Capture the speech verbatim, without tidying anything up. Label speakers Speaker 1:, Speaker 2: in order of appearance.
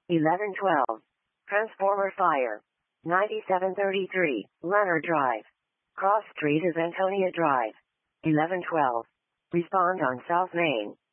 Speaker 1: eleven twelve. Transformer fire. ninety-seven thirty-three, Leonard Drive. Cross Street is Antonia Drive. eleven twelve. Respond on South Main.